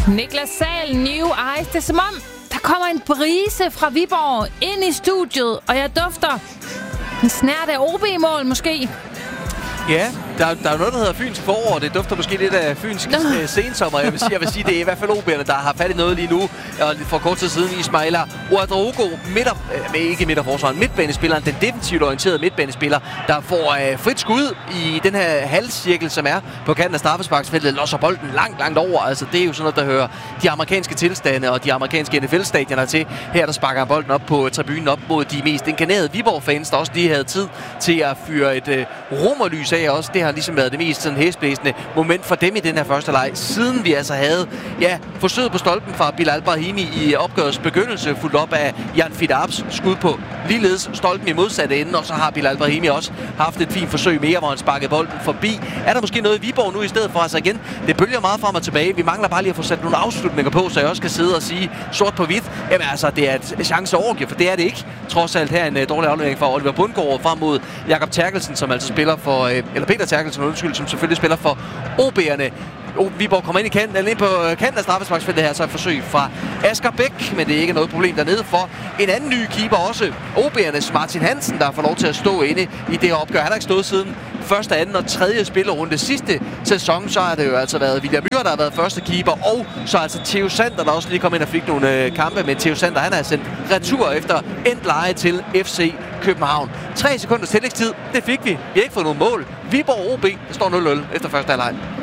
Niklas Sahl, New Eyes. Det er som om, der kommer en brise fra Viborg ind i studiet, og jeg dufter en snert af OB-mål måske. Ja, der er noget, der hedder fynsk forår. Det dufter måske lidt af fynsk sensommer. Jeg vil sige, det er i hvert fald OB'erne, der har fat i noget lige nu. Og for kort tid siden Ismaila Ouedraogo, midtbanespilleren, den defensivt orienterede midtbanespiller, der får frit skud i den her halvcirkel, som er på kanten af straffesparksfeltet, losser bolden langt over. Altså, det er jo sådan noget, der hører de amerikanske tilstande og de amerikanske NFL-stadioner til. Her der sparker bolden op på tribunen op mod de mest inkarnerede Viborg-fans, der også lige havde tid til at fyre et romerlys af også. Det har ligesom været det mest sådan hæsblæsende moment for dem i den her første leg, siden vi altså havde forsøget på stolpen fra Bilal Brahimi i opgørets begyndelse, fuldt op af Jan Fidabs skud på ligeledes stolpen i modsatte ende, og så har Bilal Brahimi også haft et fint forsøg mere, hvor han sparkede bolden forbi. Er der måske noget i Viborg nu i stedet for? Altså igen, det bølger meget frem og tilbage. Vi mangler bare lige at få sat nogle afslutninger på, så jeg også kan sidde og sige sort på hvidt. Jamen altså, det er et chance overgive, for det er det ikke. Trods alt her en dårlig aflevering fra Oliver Bundgaard frem mod Jakob Terkelsen, som altså spiller for, eller Peter Terkelsen, som selvfølgelig spiller for OB'erne. Viborg kommer ind i kanten, eller ind på kanten af straffesparksfeltet her, så et forsøg fra Asger Bæk, men det er ikke noget problem dernede for en anden ny keeper også. OB'ernes Martin Hansen, der får lov til at stå inde i det her opgør. Han har ikke stået siden første, anden og tredje spillerunde sidste sæson, så har det jo altså været William Myhre, der har været første keeper, og så altså Theo Sander, der også lige kom ind og fik nogle kampe, men Theo Sander, han har sendt retur efter endt leje til FC København. 3 sekunders tillægstid, det fik vi. Vi har ikke fået nogen mål. Viborg OB, det står 0-0 efter første halvleg.